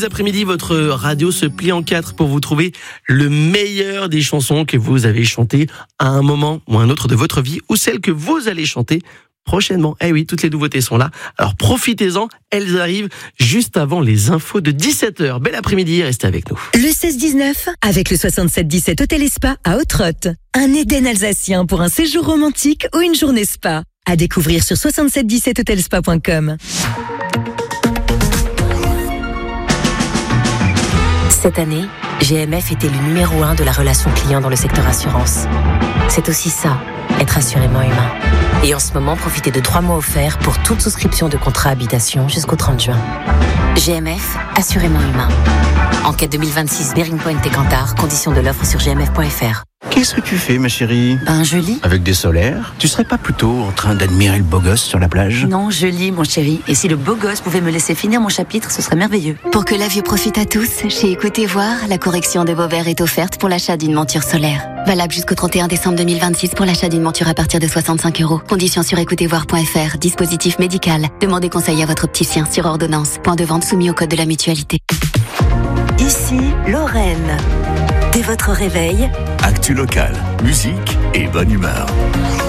après-midi, votre radio se plie en 4 pour vous trouver le meilleur des chansons que vous avez chantées à un moment ou un autre de votre vie, ou celles que vous allez chanter prochainement. Eh oui, toutes les nouveautés sont là. Alors profitez-en, elles arrivent juste avant les infos de 17h. Bel après-midi, restez avec nous. Le 16-19, avec le 67-17 Hôtel et Spa à Ottrott. Un Éden alsacien pour un séjour romantique ou une journée spa. À découvrir sur 6717hotelspa.com. Cette année, GMF était le numéro 1 de la relation client dans le secteur assurance. C'est aussi ça, être assurément humain. Et en ce moment, profitez de 3 mois offerts pour toute souscription de contrat habitation jusqu'au 30 juin. GMF, assurément humain. Enquête 2026 Bearing Point et Cantar, conditions de l'offre sur gmf.fr. Qu'est-ce que tu fais, ma chérie? Je lis. Avec des solaires? Tu serais pas plutôt en train d'admirer le beau gosse sur la plage? Non, je lis, mon chéri. Et si le beau gosse pouvait me laisser finir mon chapitre, ce serait merveilleux. Pour que la vue profite à tous, chez Écoutez Voir, la correction de vos verres est offerte pour l'achat d'une monture solaire. Valable jusqu'au 31 décembre 2026 pour l'achat d'une monture à partir de 65 €. Conditions sur écoutezvoir.fr. Dispositif médical. Demandez conseil à votre opticien sur ordonnance. Point de vente soumis au code de la mutualité. Ici, Lorraine. Dès votre réveil, Actu local, musique et bonne humeur.